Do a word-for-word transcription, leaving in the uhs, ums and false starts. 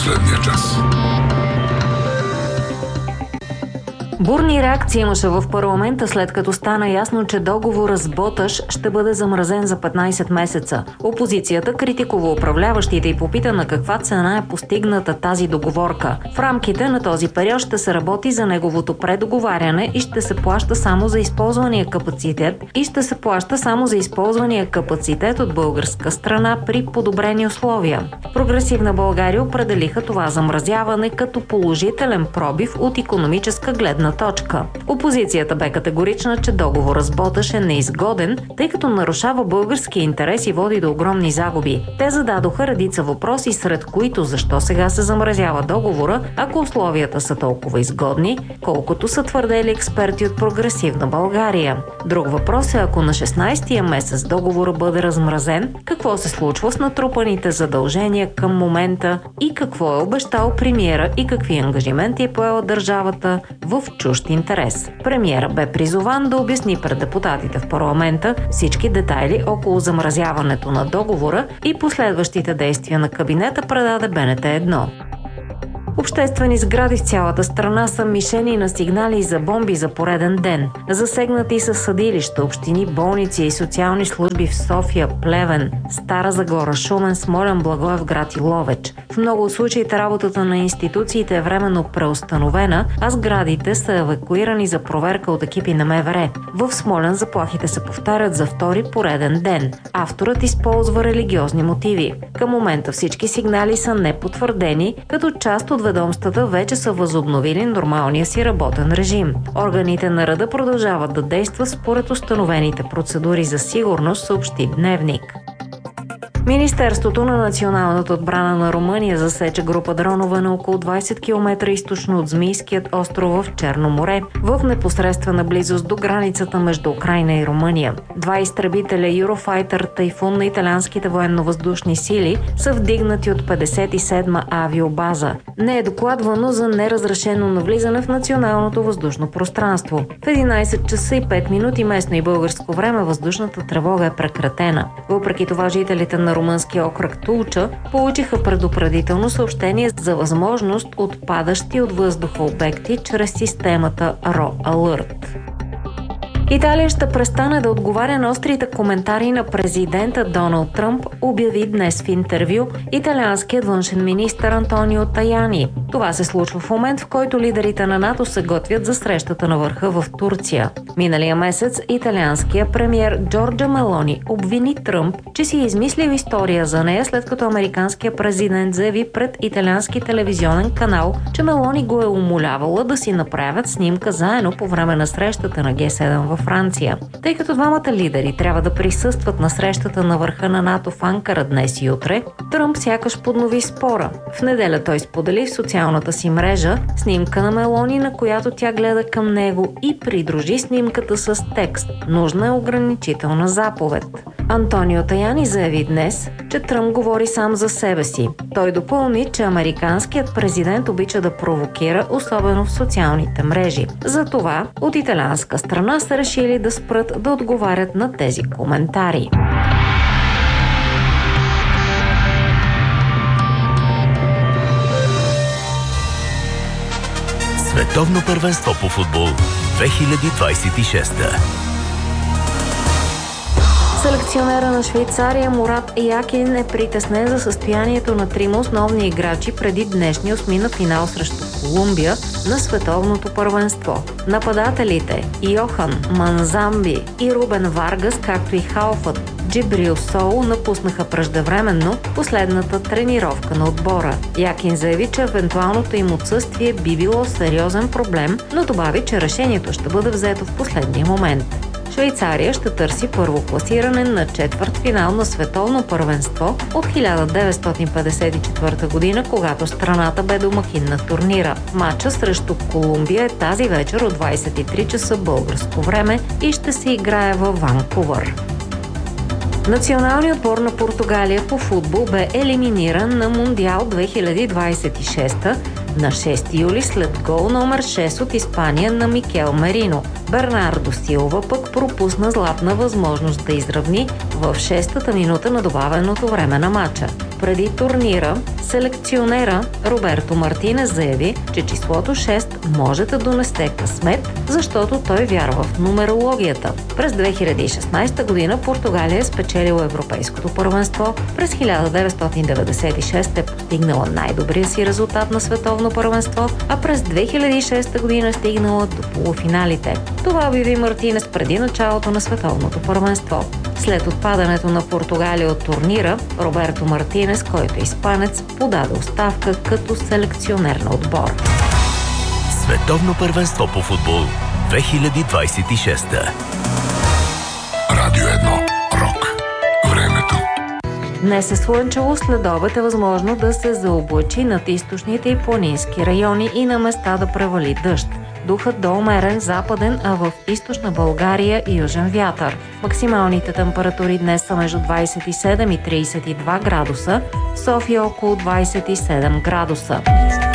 последния час. Бурни реакции имаше в парламента, след като стана ясно, че договорът с Боташ ще бъде замразен за петнайсет месеца. Опозицията критикува управляващите и попита на каква цена е постигната тази договорка. В рамките на този период ще се работи за неговото предоговаряне и ще се плаща само за използвания капацитет и ще се плаща само за използвания капацитет от българска страна при подобрени условия. Прогресивна България определиха това замразяване като положителен пробив от икономическа гледна точка. Опозицията бе категорична, че договорът с Боташ е неизгоден, тъй като нарушава български интерес и води до огромни загуби. Те зададоха редица въпроси, сред които защо сега се замразява договора, ако условията са толкова изгодни, колкото са твърдели експерти от Прогресивна България. Друг въпрос е, ако на шестнайсетия месец договорът бъде размразен, какво се случва с натрупаните задължения към момента и какво е обещал премиера и какви ангажименти е поела държавата в чужд интерес. Премиера бе призован да обясни пред депутатите в парламента всички детайли около замразяването на договора и последващите действия на кабинета, предаде Б Н Т едно. Обществени сгради в цялата страна са мишени на сигнали за бомби за пореден ден. Засегнати са съдилища, общини, болници и социални служби в София, Плевен, Стара Загора, Шумен, Смолян, Благоевград и Ловеч. В много от случаите работата на институциите е временно преустановена, а сградите са евакуирани за проверка от екипи на М В Р. В Смолян заплахите се повтарят за втори пореден ден. Авторът използва религиозни мотиви. Към момента всички сигнали са непотвърдени, като част от ведомствата вече са възобновили нормалния си работен режим. Органите на реда продължават да действат според установените процедури за сигурност, съобщи Дневник. Министерството на националната отбрана на Румъния засече група дронове на около двайсет километра източно от Змийският остров в Черно море, в непосредствена близост до границата между Украйна и Румъния. Два изтребителя Eurofighter Тайфун на италианските военно-въздушни сили са вдигнати от петдесет и седма авиобаза. Не е докладвано за неразрешено навлизане в националното въздушно пространство. В единайсет часа и пет минути местно и българско време въздушната тревога е прекратена. Въпреки това жителите на румънския окръг Тулча получиха предупредително съобщение за възможност от падащи от въздуха обекти чрез системата Ро Алърт. Италия ще престане да отговаря на острите коментари на президента Доналд Тръмп, обяви днес в интервю италианският външен министър Антонио Таяни. Това се случва в момент, в който лидерите на НАТО се готвят за срещата на върха в Турция. Миналия месец италианският премиер Джорджа Мелони обвини Тръмп, че си е измислил история за нея, след като американският президент заяви пред италиански телевизионен канал, че Мелони го е умолявала да си направят снимка заедно по време на срещата на Г седем във Франция. Тъй като двамата лидери трябва да присъстват на срещата на върха на НАТО в Анкара днес и утре, Тръмп сякаш поднови спора. В неделя той сподели в социалната си мрежа снимка на Мелони, на която тя гледа към него, и придружи снимката с текст: "Нужна е ограничителна заповед". Антонио Таяни заяви днес, че Тръмп говори сам за себе си. Той допълни, че американският президент обича да провокира, особено в социалните мрежи. Затова от италианска страна са решили да спрат да отговарят на тези коментари. Световно първенство по футбол две хиляди двайсет и шеста. Селекционера на Швейцария Мурат Якин е притеснен за състоянието на трима основни играчи преди днешния осмина финал срещу Колумбия на световното първенство. Нападателите Йохан Манзамби и Рубен Варгас, както и халфът Джибрил Соу, напуснаха преждевременно последната тренировка на отбора. Якин заяви, че евентуалното им отсъствие би било сериозен проблем, но добави, че решението ще бъде взето в последния момент. Швейцария ще търси първо класиране на четвъртфинал на световно първенство от хиляда деветстотин петдесет и четвърта година, когато страната бе домакин на турнира. Матчът срещу Колумбия е тази вечер от двайсет и три часа българско време и ще се играе във Ванкувър. Националният отбор на Португалия по футбол бе елиминиран на Мондиал две хиляди двайсет и шеста на шести юли след гол номер шест от Испания на Микел Мерино. Бернардо Силва пък пропусна златна възможност да изравни в шестата минута на добавеното време на матча. Преди турнира Селекционера Роберто Мартинес заяви, че числото шест може да донесе късмет, защото той вярва в нумерологията. През две хиляди и шестнадесета година Португалия е спечелила европейското първенство, през хиляда деветстотин деветдесет и шеста е постигнала най-добрия си резултат на световно първенство, а през две хиляди и шеста година е стигнала до полуфиналите. Това обяви Мартинес преди началото на световното първенство. След отпадането на Португалия от турнира, Роберто Мартинес, който е испанец, подаде оставка като селекционер на отбор. Световно първенство по футбол две хиляди двадесет и шеста. Радио едно. Рок. Времето. Днес е слънчево, след обед е възможно да се заоблачи над източните и планински райони и на места да превали дъжд. Духът до умерен западен, а в източна България и южен вятър. Максималните температури днес са между двадесет и седем и тридесет и два градуса, в София около двадесет и седем градуса.